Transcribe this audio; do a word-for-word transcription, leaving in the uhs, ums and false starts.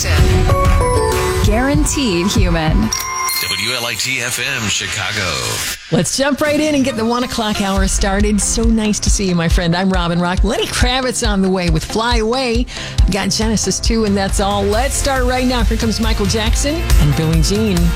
Jackson. Guaranteed human. W L I T F M Chicago. Let's jump right in and get the one o'clock hour started. So nice to see you, my friend. I'm Robin Rock. Lenny Kravitz on the way with Fly Away. I've got Genesis too, and that's all. Let's start right now. Here comes Michael Jackson and Billie Jean.